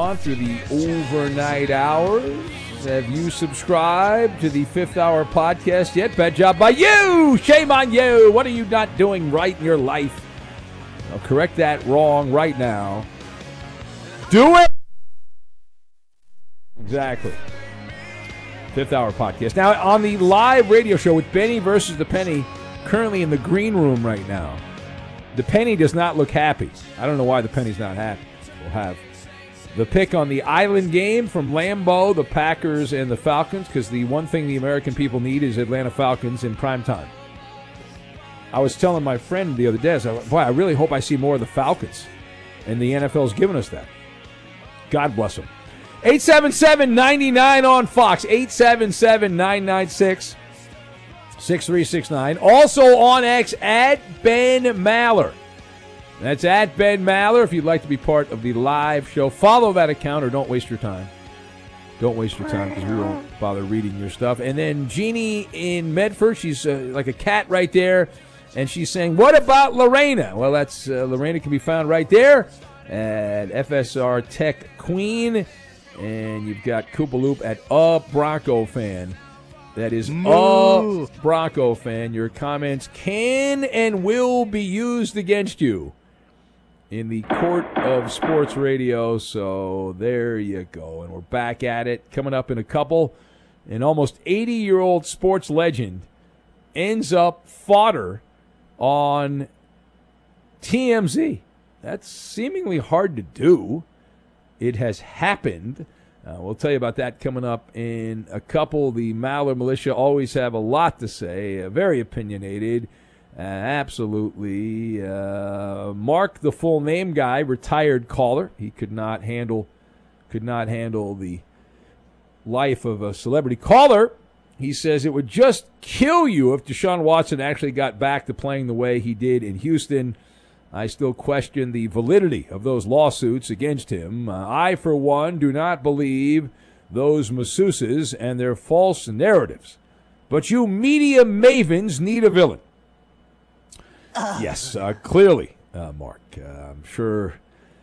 on through the overnight hours. Have you subscribed to the Fifth Hour podcast yet? Bad job by you! Shame on you! What are you not doing right in your life? I'll correct that wrong right now. Do it! Exactly. Fifth Hour podcast. Now, on the live radio show with Benny versus the Penny, currently in the green room right now, the Penny does not look happy. I don't know why the Penny's not happy. We'll have the pick on the Island game from Lambeau, the Packers, and the Falcons, because the one thing the American people need is Atlanta Falcons in prime time. I was telling my friend the other day, I said, boy, I really hope I see more of the Falcons, and the NFL's given us that. God bless them. 877-99 on Fox, 877-996-6369. Also on X, at Ben Maller. That's at Ben Maller. If you'd like to be part of the live show, follow that account or don't waste your time. Don't waste your time because we won't bother reading your stuff. And then Jeannie in Medford, she's like a cat right there, and she's saying, what about Lorena? Well, that's Lorena can be found right there at FSR Tech Queen. And you've got Koopaloop at A Bronco Fan. That is A Bronco Fan. Your comments can and will be used against you in the court of sports radio. So there you go. And we're back at it. Coming up in a couple. An almost 80-year-old sports legend ends up fodder on TMZ. That's seemingly hard to do. It has happened. We'll tell you about that coming up in a couple. The Maller Militia always have a lot to say. Very opinionated. Absolutely. Mark, the full name guy, retired caller. He could not handle the life of a celebrity caller. He says it would just kill you if Deshaun Watson actually got back to playing the way he did in Houston. I still question the validity of those lawsuits against him. I, for one, do not believe those masseuses and their false narratives. But you media mavens need a villain. Yes, clearly, Mark. I'm sure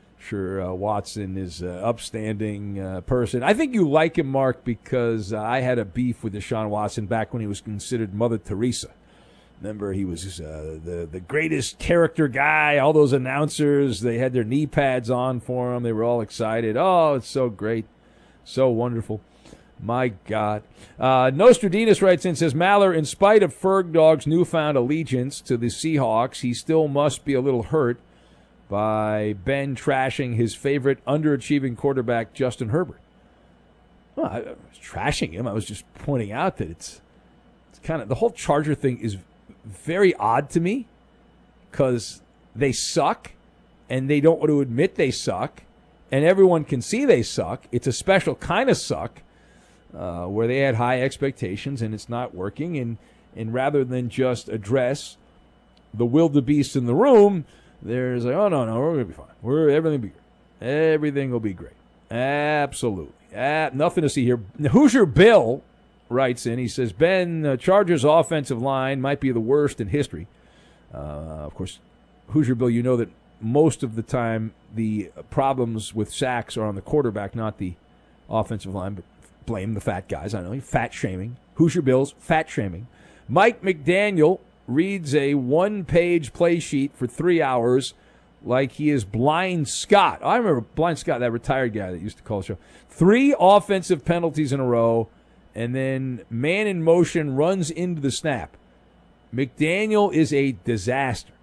Watson is an upstanding person. I think you like him, Mark, because I had a beef with Deshaun Watson back when he was considered Mother Teresa. Remember, he was the greatest character guy. All those announcers, they had their knee pads on for him. They were all excited. Oh, it's so great. So wonderful. My God. Nostradamus writes in, says, Maller, in spite of Ferg Dog's newfound allegiance to the Seahawks, he still must be a little hurt by Ben trashing his favorite underachieving quarterback, Justin Herbert. Well, I was trashing him. I was just pointing out that it's kind of, the whole Charger thing is very odd to me because they suck and they don't want to admit they suck and everyone can see they suck. It's a special kind of suck where they had high expectations and it's not working. And rather than just address the wildebeest in the room, there's like, oh, no, we're going to be fine. Everything will be great. Everything will be great. Absolutely. Nothing to see here. Hoosier Bill writes in, he says, Ben, Chargers' offensive line might be the worst in history. Of course, Hoosier Bill, you know that most of the time the problems with sacks are on the quarterback, not the offensive line, but blame the fat guys. I know, fat shaming. Hoosier Bill's fat shaming. Mike McDaniel reads a one-page play sheet for 3 hours like he is Blind Scott. I remember Blind Scott, that retired guy that used to call the show. 3 offensive penalties in a row, and then man in motion runs into the snap. McDaniel is a disaster.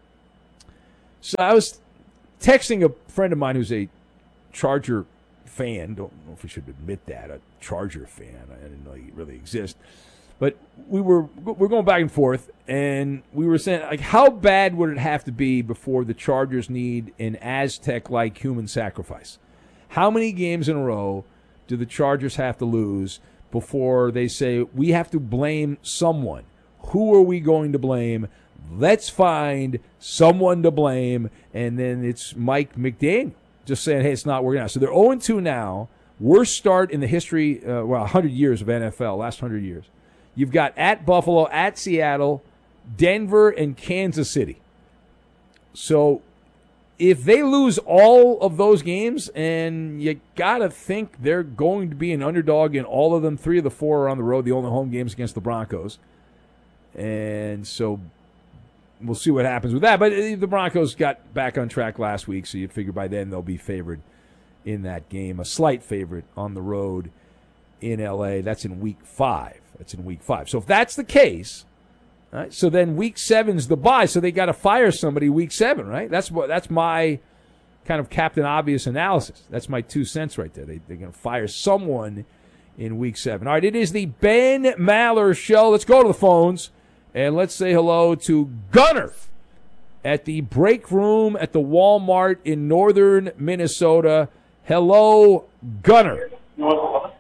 So I was texting a friend of mine who's a Charger fan. Don't know if we should admit that, a Charger fan. I didn't know he really exists. But we're going back and forth, and we were saying, like, how bad would it have to be before the Chargers need an Aztec-like human sacrifice? How many games in a row do the Chargers have to lose before they say, we have to blame someone? Who are we going to blame? Let's find someone to blame. And then it's Mike McDaniel just saying, hey, it's not working out. So they're 0-2 now. Worst start in the history, 100 years of NFL, last 100 years. You've got at Buffalo, at Seattle, Denver, and Kansas City. So if they lose all of those games, and you got to think they're going to be an underdog in all of them, 3 of the 4 are on the road, the only home games against the Broncos. And so we'll see what happens with that. But the Broncos got back on track last week, so you figure by then they'll be favored in that game, a slight favorite on the road in L.A. That's in Week 5. So if that's the case, right, so then Week 7's the bye, so they got to fire somebody Week 7, right? That's my kind of Captain Obvious analysis. That's my 2 cents right there. They're going to fire someone in Week 7. All right, it is the Ben Maller Show. Let's go to the phones, and let's say hello to Gunner at the break room at the Walmart in northern Minnesota. Hello, Gunner. Well,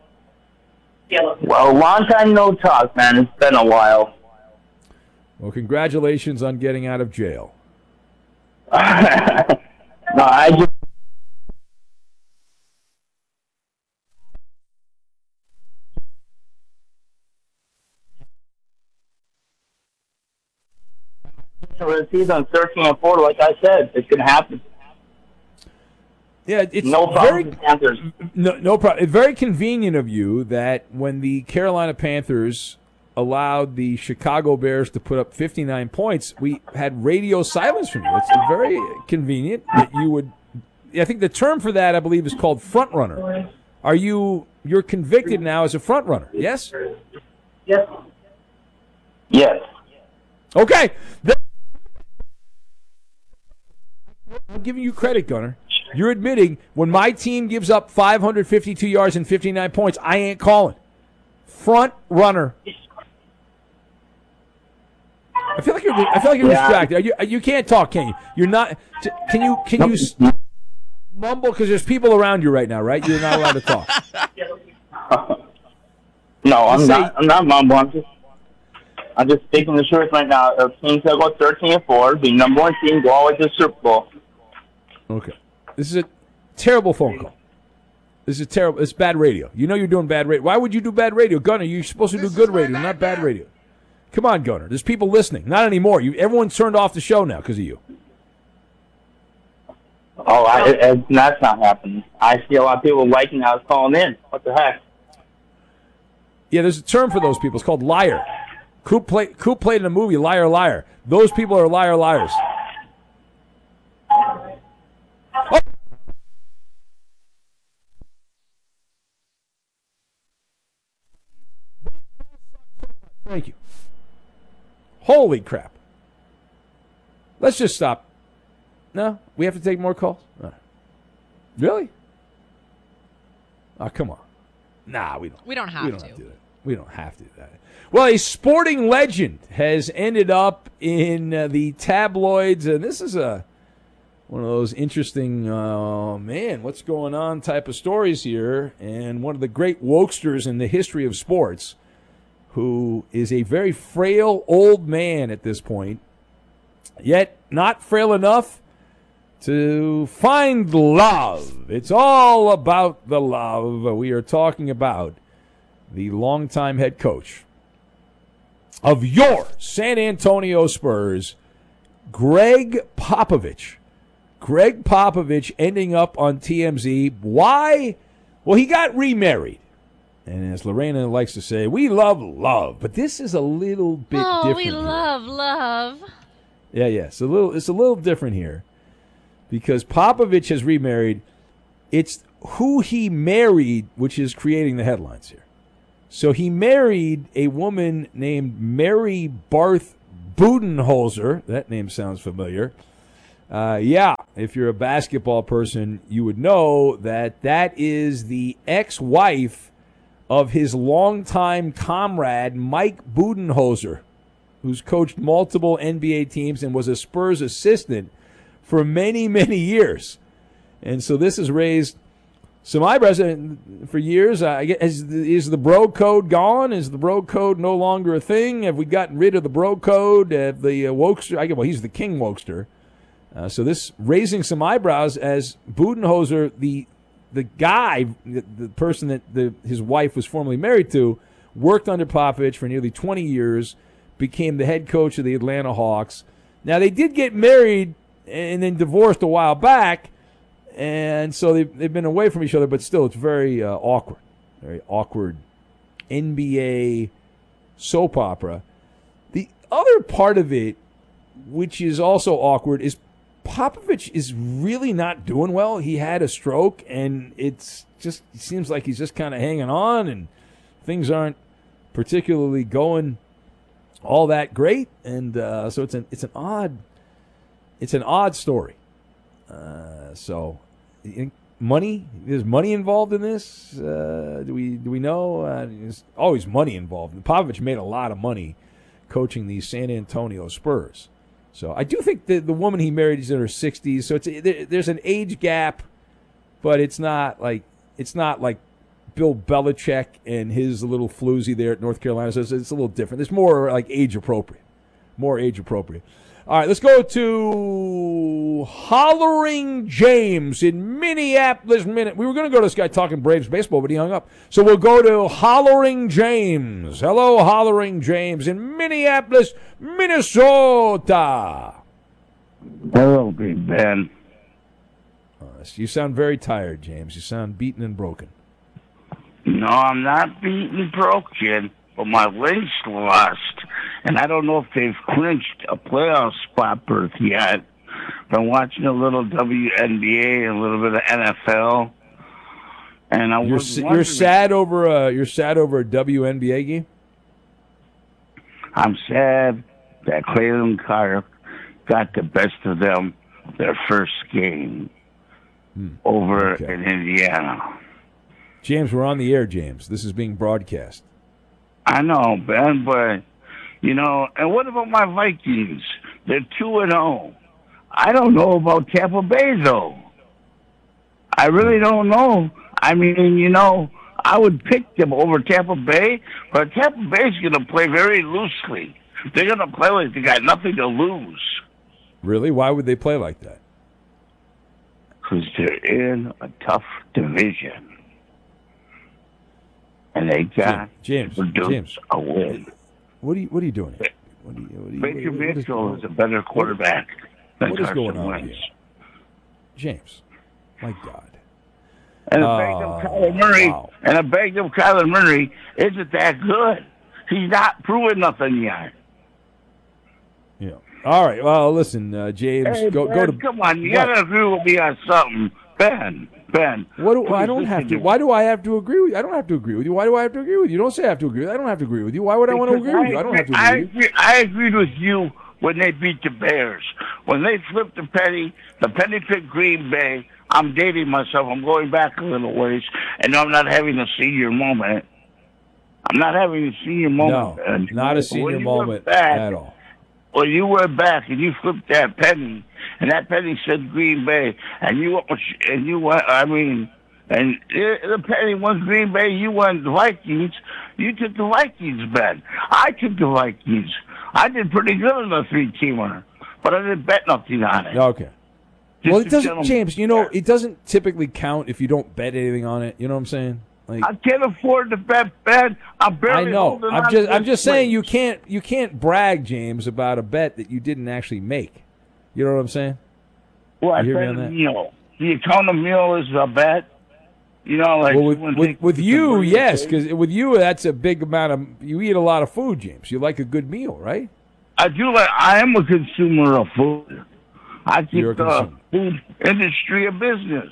long time no talk, man. It's been a while. Well, congratulations on getting out of jail. No, I just... The season 13-4, like I said, it can happen. Yeah, it's no problem. No problem. It's very convenient of you that when the Carolina Panthers allowed the Chicago Bears to put up 59 points, we had radio silence from you. It's very convenient that you would. I think the term for that, I believe, is called front runner. You're convicted now as a front runner? Yes. Yes. Yes. Okay. I'm giving you credit, Gunner. You're admitting when my team gives up 552 yards and 59 points, I ain't calling. Front runner. I feel like you're distracted. You can't talk, can you? You're not. Can you mumble because there's people around you right now, right? You're not allowed to talk. No, I'm not mumbling. I'm just speaking the truth right now. Our team's going to go 13-4, be number 1 team, go all the way to the Super Bowl. Okay. This is a terrible phone call. It's bad radio. You know you're doing bad radio. Why would you do bad radio? Gunner, you're supposed to do good radio, not bad radio. Come on, Gunner. There's people listening. Not anymore. Everyone's turned off the show now because of you. Oh, that's not happening. I see a lot of people liking I was calling in. What the heck? Yeah, there's a term for those people. It's called liar. Coop played in a movie, Liar, Liar. Those people are liar, liars. Oh. Thank you. Holy crap. Let's just stop. No? We have to take more calls? Really? Oh, come on. Nah, we don't. We don't have to. Do that. We don't have to do that. Well, a sporting legend has ended up in the tabloids, and this is one of those interesting, man, what's going on type of stories here, and one of the great wokesters in the history of sports, who is a very frail old man at this point, yet not frail enough to find love. It's all about the love. We are talking about the longtime head coach of your San Antonio Spurs, Greg Popovich. Greg Popovich ending up on TMZ. Why? Well, he got remarried. And as Lorena likes to say, we love love. But this is a little bit different. Oh, we love love. Yeah. It's a little different here. Because Popovich has remarried. It's who he married which is creating the headlines here. So he married a woman named Mary Barth Budenholzer. That name sounds familiar. If you're a basketball person, you would know that is the ex-wife of his longtime comrade, Mike Budenholzer, who's coached multiple NBA teams and was a Spurs assistant for many, many years. And so this has raised some eyebrows for years. Is the bro code gone? Is the bro code no longer a thing? Have we gotten rid of the bro code? The wokester? Well, he's the king wokester. So this raising some eyebrows as Budenholzer, the guy, the person that his wife was formerly married to, worked under Popovich for nearly 20 years, became the head coach of the Atlanta Hawks. Now, they did get married and then divorced a while back, and so they've been away from each other. But still, it's very awkward NBA soap opera. The other part of it, which is also awkward, is Popovich is really not doing well. He had a stroke, and it seems like he's just kind of hanging on, and things aren't particularly going all that great. And so it's an odd story. So money, there's money involved in this. Do we know? There's always money involved. Popovich made a lot of money coaching the San Antonio Spurs. So I do think that the woman he married is in her 60s. So there's an age gap, but it's not like Bill Belichick and his little floozy there at North Carolina. So it's a little different. There's more like age appropriate. All right, let's go to Hollering James in Minneapolis. We were going to go to this guy talking Braves baseball, but he hung up. So we'll go to Hollering James. Hello, Hollering James in Minneapolis, Minnesota. Hello, Big Ben. You sound very tired, James. You sound beaten and broken. No, I'm not beaten broken, but my Lynx lost. And I don't know if they've clinched a playoff spot berth yet. Been watching a little WNBA, a little bit of NFL, and you're sad over a WNBA game. I'm sad that Clayton Carter got the best of them their first game over in Indiana. James, we're on the air, James. This is being broadcast. I know, Ben, but and what about my Vikings? They're 2-0. I don't know about Tampa Bay, though. I really don't know. I mean, I would pick them over Tampa Bay, but Tampa Bay's going to play very loosely. They're going to play like they got nothing to lose. Really? Why would they play like that? Because they're in a tough division. And they got James a win. What are you doing here? Baker Mayfield is a better quarterback than Carson Wentz. James, my God. And a bag of Kyler Murray, and a bag of Kyler Murray isn't that good. He's not proven nothing yet. Yeah. All right. Well, listen, James, hey, go Ben, to. Come on, you gotta agree with me on something, Ben. I don't have to. Why do I have to agree with you? I don't have to agree with you. Why do I have to agree with you? Don't say I have to agree with you. I don't have to agree with you. Why would I want to agree with you? I don't have to agree with you. I agreed with you when they beat the Bears. When they flipped the penny picked Green Bay. I'm dating myself. I'm going back a little ways, and I'm not having a senior moment. No, not a senior moment at all. Well, you went back and you flipped that penny, and that penny said Green Bay, and the penny went Green Bay. You went the Vikings. You took the Vikings bet. I took the Vikings. I did pretty good on the 3-teamer, but I didn't bet nothing on it. Okay. Well, it doesn't, James. It doesn't typically count if you don't bet anything on it. You know what I'm saying? Like, I can't afford to bet. I'm barely. I know. I'm just saying you can't brag, James, about a bet that you didn't actually make. You know what I'm saying? Well, I bet a meal. Do you count a meal as a bet? With you, yes, because with you that's a big amount of. You eat a lot of food, James. You like a good meal, right? I do. I am a consumer of food. I keep the food industry a business.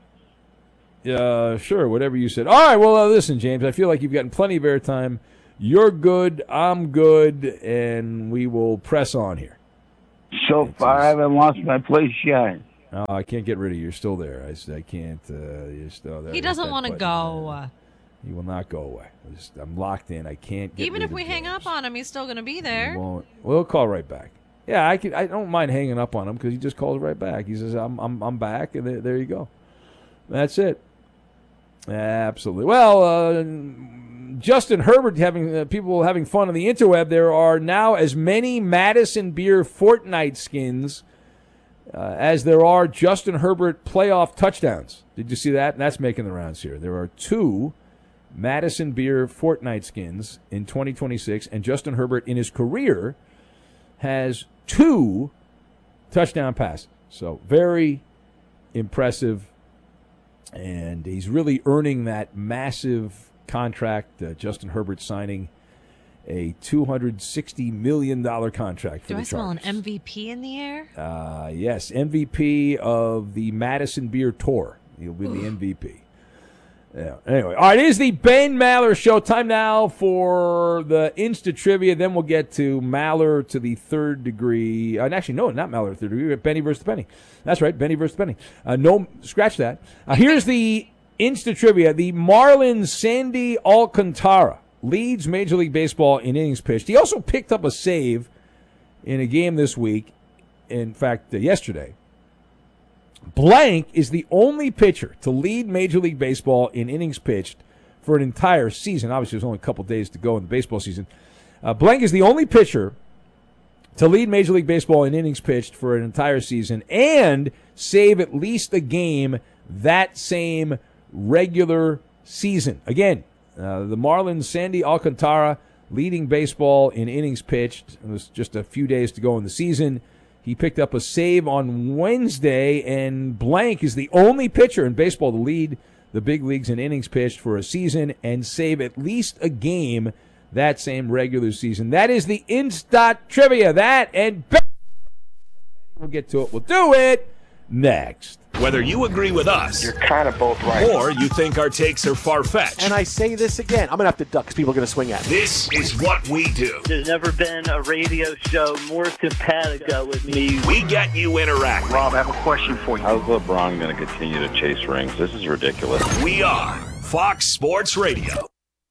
Sure, whatever you said. All right, well, listen, James, I feel like you've gotten plenty of airtime. You're good, I'm good, and we will press on here. So far, I haven't lost my place yet. No, I can't get rid of you. You're still there. I can't. You're still there. He doesn't want to go. He will not go away. I'm locked in. I can't get Even rid if we of hang James. up on him, he's still going to be there. We'll call right back. Yeah, I don't mind hanging up on him because he just calls right back. He says, "I'm back," and there you go. That's it. Absolutely. Well, Justin Herbert having people having fun on the interweb. There are now as many Madison Beer Fortnite skins as there are Justin Herbert playoff touchdowns. Did you see that? And that's making the rounds here. There are 2 Madison Beer Fortnite skins in 2026, and Justin Herbert in his career has 2 touchdown passes. So very impressive. And he's really earning that massive contract. Justin Herbert signing a $260 million contract for the Chargers. Do I smell an MVP in the air? Yes, MVP of the Madison Beer Tour. He'll be the MVP. Yeah. Anyway, all right, it is the Ben Maller Show. Time now for the Insta Trivia. Then we'll get to Maller to the third degree. Actually, no, not Maller to the third degree. Benny versus Penny. That's right, Benny versus Penny. No, scratch that. Here's the Insta Trivia. The Marlins' Sandy Alcantara leads Major League Baseball in innings pitched. He also picked up a save in a game this week. In fact, yesterday. Blank is the only pitcher to lead Major League Baseball in innings pitched for an entire season. Obviously, there's only a couple days to go in the baseball season. Blank is the only pitcher to lead Major League Baseball in innings pitched for an entire season and save at least a game that same regular season. Again, the Marlins' Sandy Alcantara leading baseball in innings pitched. It was just a few days to go in the season. He picked up a save on Wednesday, and Blank is the only pitcher in baseball to lead the big leagues in innings pitched for a season and save at least a game that same regular season. That is the Insta Trivia. That and we'll get to it. We'll do it next. Whether you agree with us, you're kind of both right, or you think our takes are far-fetched. And I say this again, I'm going to have to duck because people are going to swing at me. This is what we do. There's never been a radio show more simpatico with me. We get you interacting. Rob, I have a question for you. How's LeBron going to continue to chase rings? This is ridiculous. We are Fox Sports Radio.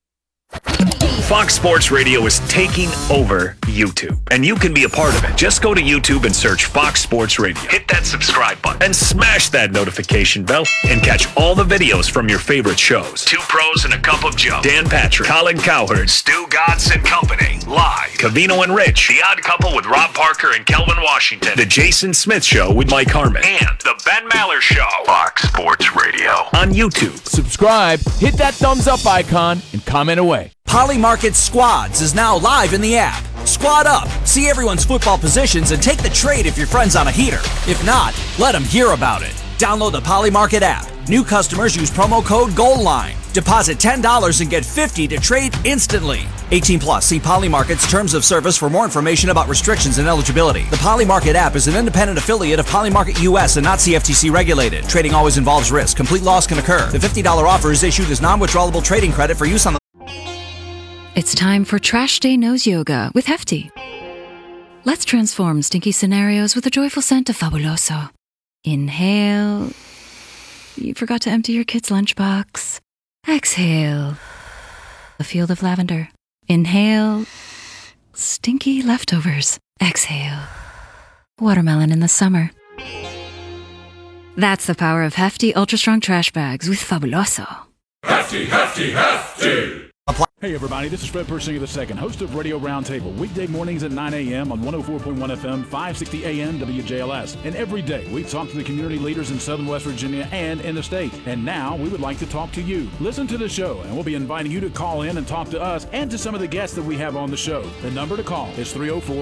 Fox Sports Radio is taking over YouTube, and you can be a part of it. Just go to YouTube and search Fox Sports Radio. Hit that subscribe button and smash that notification bell and catch all the videos from your favorite shows. Two Pros and a Cup of Joe, Dan Patrick, Colin Cowherd, Stu Godson Company, Live, Cavino and Rich, The Odd Couple with Rob Parker and Kelvin Washington, The Jason Smith Show with Mike Harmon, and The Ben Maller Show. Fox Sports Radio on YouTube. Subscribe, hit that thumbs up icon, and comment away. Poly Market Squads is now live in the app. Squad up, see everyone's football positions, and take the trade if your friend's on a heater. If not, let them hear about it. Download the Poly Market app. New customers use promo code GOALLINE. Deposit $10 and get $50 to trade instantly. 18 plus. See Poly Market's terms of service for more information about restrictions and eligibility. The Poly Market app is an independent affiliate of Poly Market US and not CFTC regulated. Trading always involves risk. Complete loss can occur. The $50 offer is issued as non-withdrawable trading credit for use on the... It's time for Trash Day Nose Yoga with Hefty. Let's transform stinky scenarios with a joyful scent of Fabuloso. Inhale. You forgot to empty your kid's lunchbox. Exhale. A field of lavender. Inhale. Stinky leftovers. Exhale. Watermelon in the summer. That's the power of Hefty Ultra Strong Trash Bags with Fabuloso. Hefty, Hefty, Hefty! Hey everybody, this is Fred Persinger II, host of Radio Roundtable, weekday mornings at 9 a.m. on 104.1 FM, 560 AM WJLS. And every day we talk to the community leaders in Southern West Virginia and in the state. And now we would like to talk to you. Listen to the show, and we'll be inviting you to call in and talk to us and to some of the guests that we have on the show. The number to call is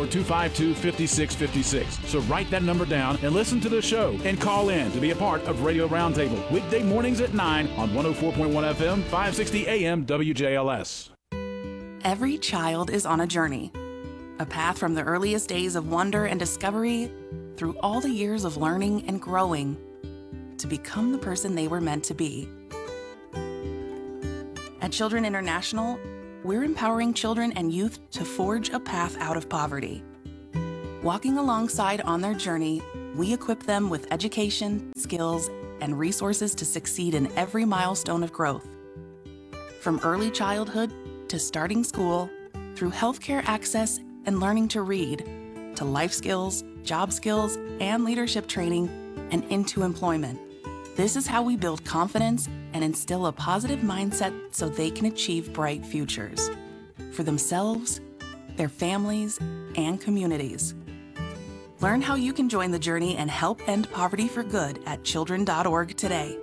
304-252-5656. So write that number down and listen to the show and call in to be a part of Radio Roundtable, weekday mornings at 9 on 104.1 FM, 560 AM WJLS. Every child is on a journey, a path from the earliest days of wonder and discovery through all the years of learning and growing to become the person they were meant to be. At Children International, we're empowering children and youth to forge a path out of poverty. Walking alongside on their journey, we equip them with education, skills, and resources to succeed in every milestone of growth. From early childhood to starting school, through healthcare access and learning to read, to life skills, job skills, and leadership training, and into employment. This is how we build confidence and instill a positive mindset so they can achieve bright futures for themselves, their families, and communities. Learn how you can join the journey and help end poverty for good at children.org today.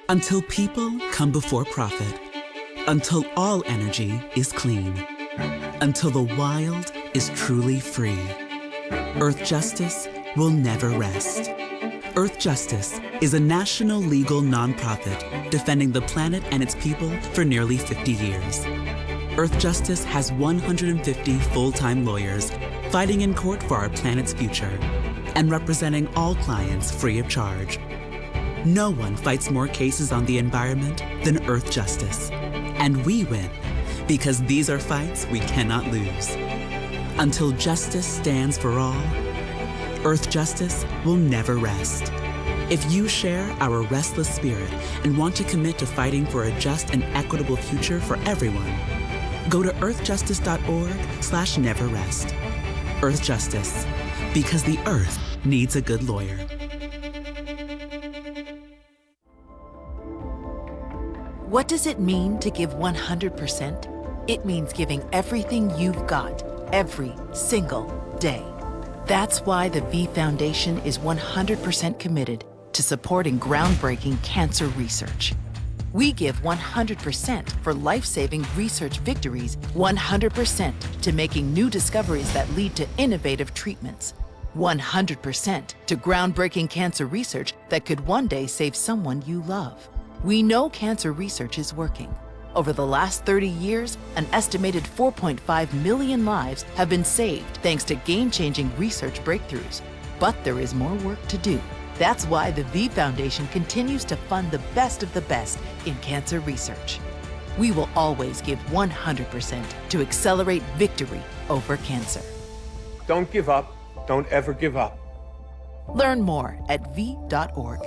Until people come before profit. Until all energy is clean. until the wild is truly free. Earth Justice will never rest. Earth Justice is a national legal nonprofit defending the planet and its people for nearly 50 years. Earth Justice has 150 full-time lawyers fighting in court for our planet's future and representing all clients free of charge. No one fights more cases on the environment than Earth Justice. And we win because these are fights we cannot lose. Until justice stands for all, Earth Justice will never rest. If you share our restless spirit and want to commit to fighting for a just and equitable future for everyone, go to earthjustice.org/neverrest. Earth Justice, because the Earth needs a good lawyer. What does it mean to give 100%? It means giving everything you've got, every single day. That's why the V Foundation is 100% committed to supporting groundbreaking cancer research. We give 100% for life-saving research victories, 100% to making new discoveries that lead to innovative treatments, 100% to groundbreaking cancer research that could one day save someone you love. We know cancer research is working. Over the last 30 years, an estimated 4.5 million lives have been saved thanks to game-changing research breakthroughs. But there is more work to do. That's why the V Foundation continues to fund the best of the best in cancer research. We will always give 100% to accelerate victory over cancer. Don't give up. Don't ever give up. Learn more at v.org.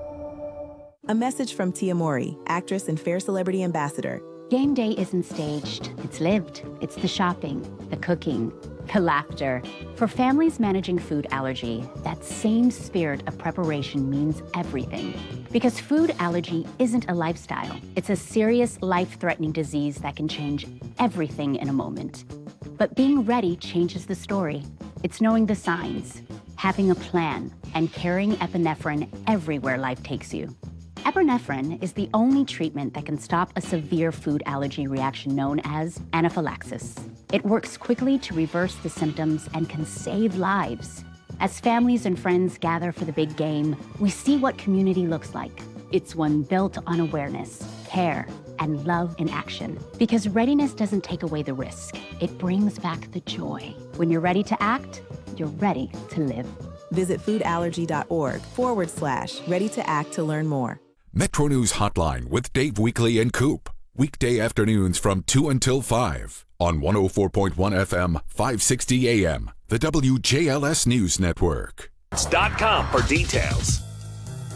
A message from Tia Mori, actress and Fair Celebrity Ambassador. Game day isn't staged. It's lived. It's the shopping, the cooking, the laughter. For families managing food allergy, that same spirit of preparation means everything. Because food allergy isn't a lifestyle. It's a serious, life-threatening disease that can change everything in a moment. But being ready changes the story. It's knowing the signs, having a plan, and carrying epinephrine everywhere life takes you. Epinephrine is the only treatment that can stop a severe food allergy reaction known as anaphylaxis. It works quickly to reverse the symptoms and can save lives. As families and friends gather for the big game, we see what community looks like. It's one built on awareness, care, and love in action. Because readiness doesn't take away the risk. It brings back the joy. When you're ready to act, you're ready to live. Visit foodallergy.org/ready to act to learn more. Metro News Hotline with Dave Weekley and Coop. Weekday afternoons from 2 until 5 on 104.1 FM, 560 AM. The WJLS News Network. .com for details.